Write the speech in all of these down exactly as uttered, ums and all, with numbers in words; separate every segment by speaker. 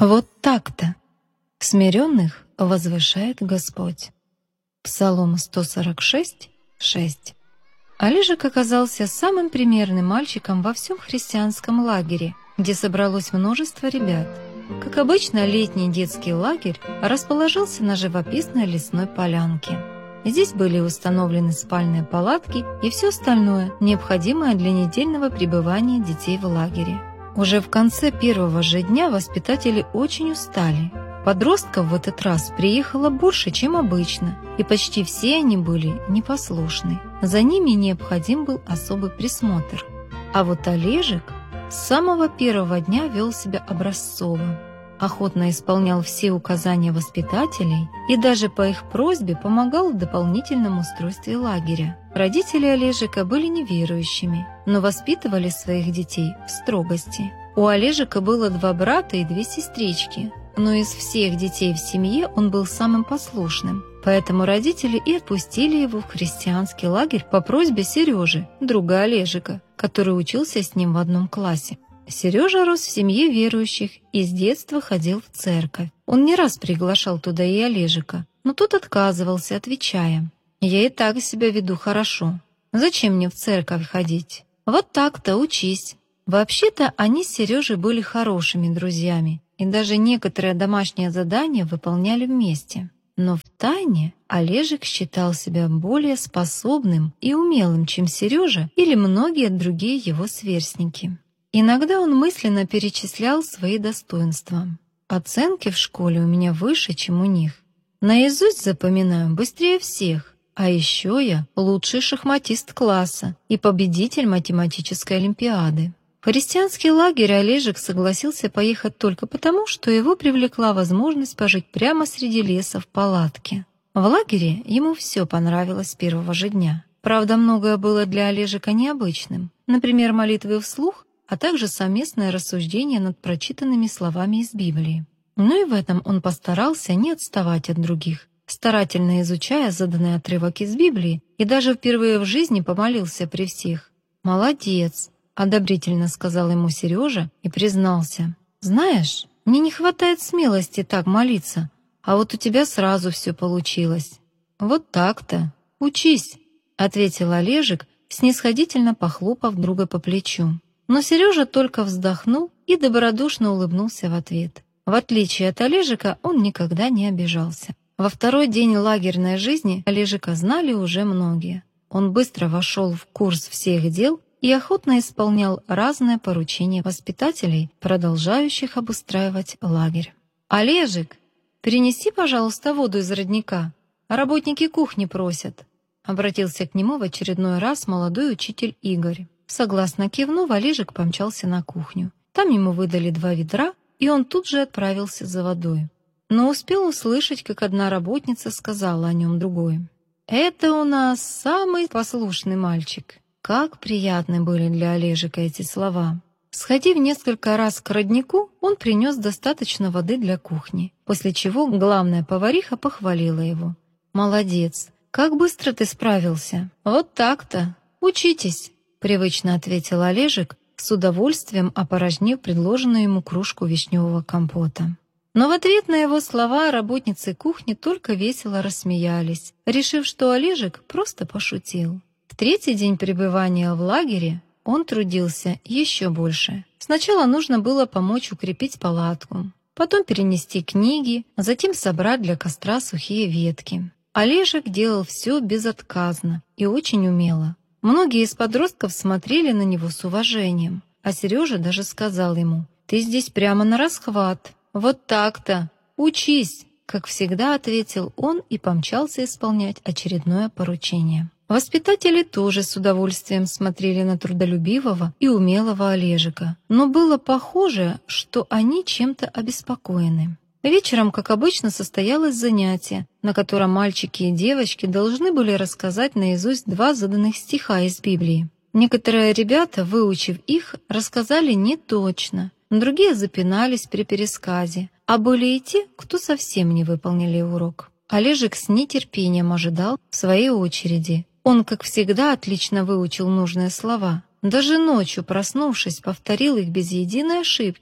Speaker 1: Вот так-то смиренных возвышает Господь. Псалом сто сорок шесть, шесть. Олежек оказался самым примерным мальчиком во всем христианском лагере, где собралось множество ребят. Как обычно, летний детский лагерь расположился на живописной лесной полянке. Здесь были установлены спальные палатки и все остальное, необходимое для недельного пребывания детей в лагере. Уже в конце первого же дня воспитатели очень устали. Подростков в этот раз приехало больше, чем обычно, и почти все они были непослушны. За ними необходим был особый присмотр. А вот Олежек с самого первого дня вел себя образцово, охотно исполнял все указания воспитателей и даже по их просьбе помогал в дополнительном устройстве лагеря. Родители Олежека были неверующими, но воспитывали своих детей в строгости. У Олежека было два брата и две сестрички, но из всех детей в семье он был самым послушным, поэтому родители и отпустили его в христианский лагерь по просьбе Сережи, друга Олежека, который учился с ним в одном классе. Сережа рос в семье верующих и с детства ходил в церковь. Он не раз приглашал туда и Олежека, но тот отказывался, отвечая: «Я и так себя веду хорошо. Зачем мне в церковь ходить? Вот так-то учись». Вообще-то они с Сережей были хорошими друзьями, и даже некоторые домашние задания выполняли вместе. Но втайне Олежек считал себя более способным и умелым, чем Сережа или многие другие его сверстники. Иногда он мысленно перечислял свои достоинства. Оценки в школе у меня выше, чем у них. Наизусть запоминаю быстрее всех. А еще я лучший шахматист класса и победитель математической олимпиады. В христианский лагерь Олежек согласился поехать только потому, что его привлекла возможность пожить прямо среди леса в палатке. В лагере ему все понравилось с первого же дня. Правда, многое было для Олежека необычным. Например, молитвы вслух, а также совместное рассуждение над прочитанными словами из Библии. Но и в этом он постарался не отставать от других, старательно изучая заданный отрывок из Библии и даже впервые в жизни помолился при всех. «Молодец!» — одобрительно сказал ему Сережа и признался: «Знаешь, мне не хватает смелости так молиться, а вот у тебя сразу все получилось». «Вот так-то. Учись», — ответил Олежек, снисходительно похлопав друга по плечу. Но Сережа только вздохнул и добродушно улыбнулся в ответ. В отличие от Олежека, он никогда не обижался. Во второй день лагерной жизни Олежека знали уже многие. Он быстро вошел в курс всех дел и охотно исполнял разные поручения воспитателей, продолжающих обустраивать лагерь. «Олежек, принеси, пожалуйста, воду из родника. Работники кухни просят», — обратился к нему в очередной раз молодой учитель Игорь. Согласно кивнув, Олежек помчался на кухню. Там ему выдали два ведра, и он тут же отправился за водой. Но успел услышать, как одна работница сказала о нем другой: «Это у нас самый послушный мальчик». Как приятны были для Олежека эти слова. Сходив несколько раз к роднику, он принес достаточно воды для кухни, после чего главная повариха похвалила его: «Молодец, как быстро ты справился». «Вот так-то. Учитесь», — привычно ответил Олежек, с удовольствием опорожнив предложенную ему кружку вишневого компота. Но в ответ на его слова работницы кухни только весело рассмеялись, решив, что Олежек просто пошутил. В третий день пребывания в лагере он трудился еще больше. Сначала нужно было помочь укрепить палатку, потом перенести книги, а затем собрать для костра сухие ветки. Олежек делал все безотказно и очень умело. Многие из подростков смотрели на него с уважением, а Сережа даже сказал ему: «Ты здесь прямо на расхват. Вот так-то. Учись», — как всегда ответил он и помчался исполнять очередное поручение. Воспитатели тоже с удовольствием смотрели на трудолюбивого и умелого Олежека, но было похоже, что они чем-то обеспокоены. Вечером, как обычно, состоялось занятие, на котором мальчики и девочки должны были рассказать наизусть два заданных стиха из Библии. Некоторые ребята, выучив их, рассказали не точно, другие запинались при пересказе, а были и те, кто совсем не выполнили урок. Олежек с нетерпением ожидал в своей очереди. Он, как всегда, отлично выучил нужные слова. Даже ночью, проснувшись, повторил их без единой ошибки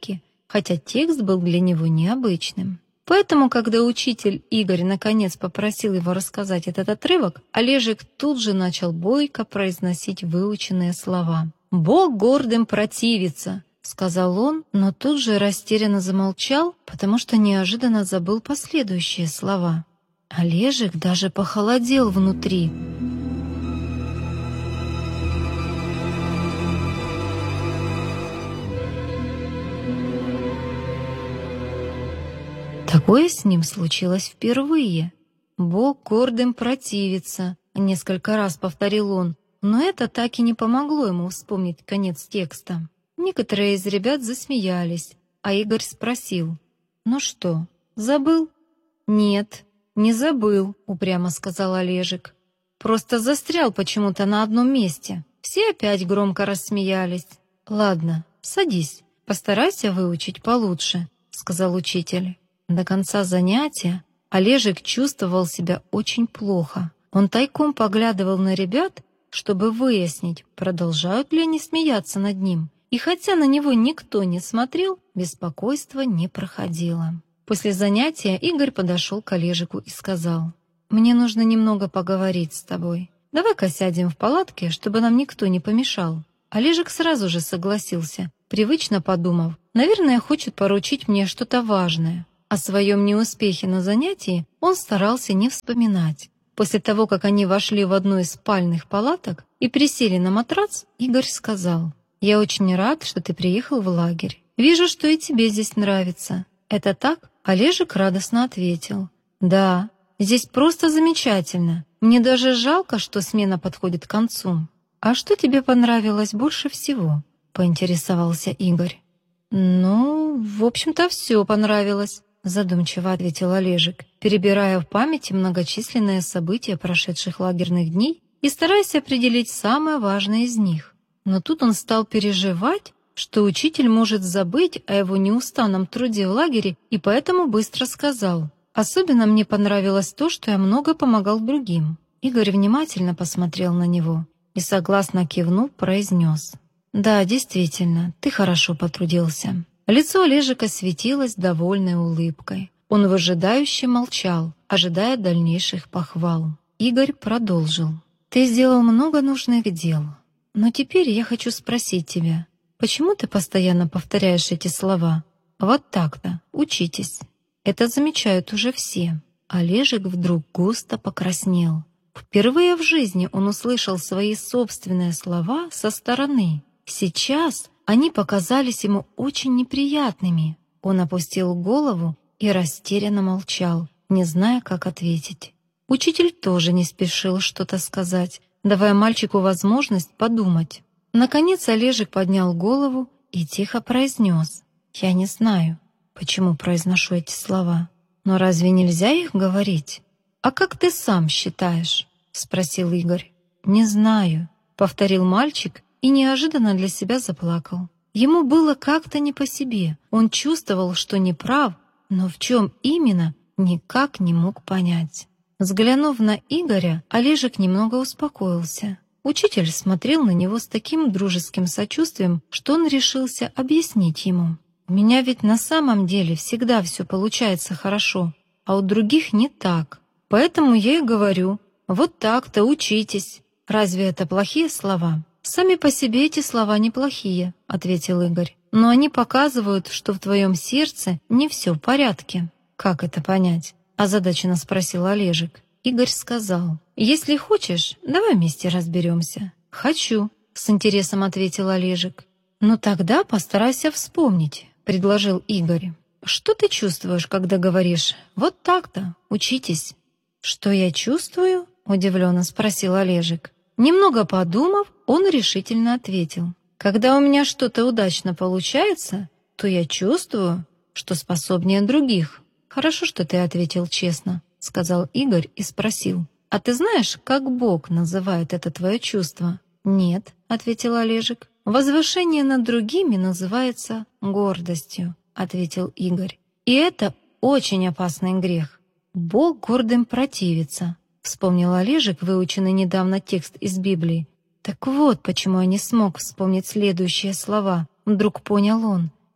Speaker 1: хотя текст был для него необычным. Поэтому, когда учитель Игорь наконец попросил его рассказать этот отрывок, Олежек тут же начал бойко произносить выученные слова. «Бог гордым противится», — сказал он, но тут же растерянно замолчал, потому что неожиданно забыл последующие слова. Олежек даже похолодел внутри. Такое с ним случилось впервые. «Бог гордым противится», — несколько раз повторил он, но это так и не помогло ему вспомнить конец текста. Некоторые из ребят засмеялись, а Игорь спросил: «Ну что, забыл?» «Нет, не забыл», — упрямо сказал Олежек. «Просто застрял почему-то на одном месте». Все опять громко рассмеялись. «Ладно, садись, постарайся выучить получше», — сказал учитель. До конца занятия Олежек чувствовал себя очень плохо. Он тайком поглядывал на ребят, чтобы выяснить, продолжают ли они смеяться над ним. И хотя на него никто не смотрел, беспокойство не проходило. После занятия Игорь подошел к Олежеку и сказал: «Мне нужно немного поговорить с тобой. Давай-ка сядем в палатке, чтобы нам никто не помешал». Олежек сразу же согласился, привычно подумав: «Наверное, хочет поручить мне что-то важное». О своем неуспехе на занятии он старался не вспоминать. После того, как они вошли в одну из спальных палаток и присели на матрац, Игорь сказал: «Я очень рад, что ты приехал в лагерь. Вижу, что и тебе здесь нравится. Это так?» Олежек радостно ответил: «Да, здесь просто замечательно. Мне даже жалко, что смена подходит к концу». «А что тебе понравилось больше всего?» — поинтересовался Игорь. «Ну, в общем-то, все понравилось», — задумчиво ответил Олежек, перебирая в памяти многочисленные события прошедших лагерных дней и стараясь определить самое важное из них. Но тут он стал переживать, что учитель может забыть о его неустанном труде в лагере, и поэтому быстро сказал: «Особенно мне понравилось то, что я много помогал другим». Игорь внимательно посмотрел на него и, согласно кивнув, произнес: «Да, действительно, ты хорошо потрудился». Лицо Олежека светилось довольной улыбкой. Он выжидающе молчал, ожидая дальнейших похвал. Игорь продолжил: «Ты сделал много нужных дел. Но теперь я хочу спросить тебя, почему ты постоянно повторяешь эти слова? Вот так-то, учитесь. Это замечают уже все». Олежек вдруг густо покраснел. Впервые в жизни он услышал свои собственные слова со стороны. Сейчас они показались ему очень неприятными. Он опустил голову и растерянно молчал, не зная, как ответить. Учитель тоже не спешил что-то сказать, давая мальчику возможность подумать. Наконец Олежек поднял голову и тихо произнес: «Я не знаю, почему произношу эти слова, но разве нельзя их говорить?» «А как ты сам считаешь?» — спросил Игорь. «Не знаю», — повторил мальчик и неожиданно для себя заплакал. Ему было как-то не по себе. Он чувствовал, что не прав, но в чем именно, никак не мог понять. Взглянув на Игоря, Олежек немного успокоился. Учитель смотрел на него с таким дружеским сочувствием, что он решился объяснить ему: «У меня ведь на самом деле всегда все получается хорошо, а у других не так. Поэтому я и говорю: вот так-то учитесь. Разве это плохие слова?» «Сами по себе эти слова неплохие», — ответил Игорь. «Но они показывают, что в твоем сердце не все в порядке». «Как это понять?» — озадаченно спросил Олежек. Игорь сказал: «Если хочешь, давай вместе разберемся». «Хочу», — с интересом ответил Олежек. «Ну тогда постарайся вспомнить», — предложил Игорь. «Что ты чувствуешь, когда говоришь: вот так-то, учитесь?» «Что я чувствую?» — удивленно спросил Олежек. Немного подумав, он решительно ответил: «Когда у меня что-то удачно получается, то я чувствую, что способнее других». «Хорошо, что ты ответил честно», — сказал Игорь и спросил: «А ты знаешь, как Бог называет это твое чувство?» «Нет», — ответил Олежек. «Возвышение над другими называется гордостью», — ответил Игорь. «И это очень опасный грех. Бог гордым противится», — вспомнил Олежек выученный недавно текст из Библии. «Так вот, почему я не смог вспомнить следующие слова», — вдруг понял он.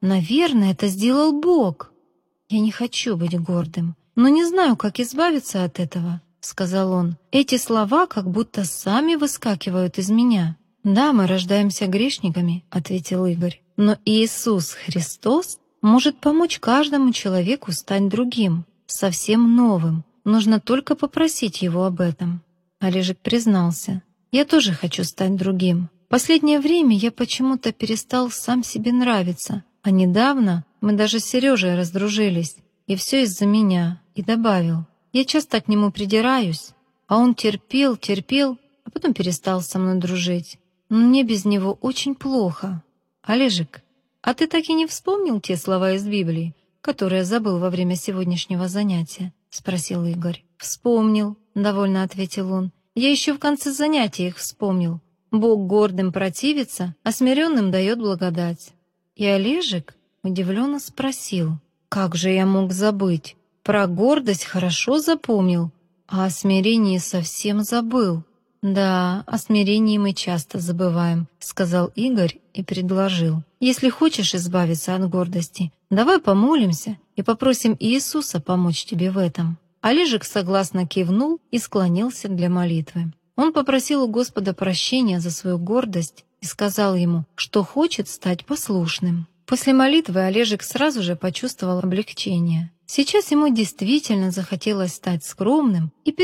Speaker 1: Наверное, это сделал Бог. Я не хочу быть гордым, но не знаю, как избавиться от этого, сказал он. Эти слова как будто сами выскакивают из меня. Да, мы рождаемся грешниками, ответил Игорь. Но Иисус Христос может помочь каждому человеку стать другим, совсем новым. Нужно только попросить Его об этом. Олежек признался. Я тоже хочу стать другим. Последнее время я почему-то перестал сам себе нравиться, а недавно мы даже с Сережей раздружились, и все из-за меня, и добавил. Я часто к нему придираюсь, а он терпел, терпел, а потом перестал со мной дружить. Но мне без него очень плохо. Олежек, а ты так и не вспомнил те слова из Библии, которые забыл во время сегодняшнего занятия? Спросил Игорь. Вспомнил, довольно ответил он. Я еще в конце занятия их вспомнил. Бог гордым противится, а смиренным дает благодать. И Олежек удивленно спросил, как же я мог забыть? Про гордость хорошо запомнил, а о смирении совсем забыл. Да, о смирении мы часто забываем, сказал Игорь и предложил. Если хочешь избавиться от гордости, давай помолимся и попросим Иисуса помочь тебе в этом. Олежек согласно кивнул и склонился для молитвы. Он попросил у Господа прощения за свою гордость и сказал ему, что хочет стать послушным. После молитвы Олежек сразу же почувствовал облегчение. Сейчас ему действительно захотелось стать скромным и